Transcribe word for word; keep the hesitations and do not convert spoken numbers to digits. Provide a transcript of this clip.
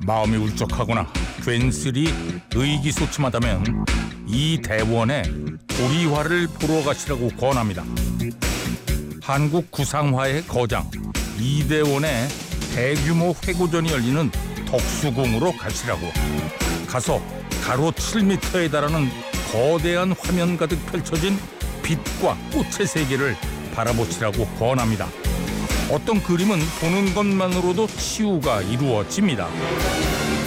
마음이 울적하거나 괜스레 의기소침하다면 이 대원에 도리화를 보러 가시라고 권합니다. 한국 구상화의 거장 이대원의 대규모 회고전이 열리는 덕수궁으로 가시라고. 가서 가로 칠 미터에 달하는 거대한 화면 가득 펼쳐진 빛과 꽃의 세계를 바라보시라고 권합니다. 어떤 그림은 보는 것만으로도 치유가 이루어집니다.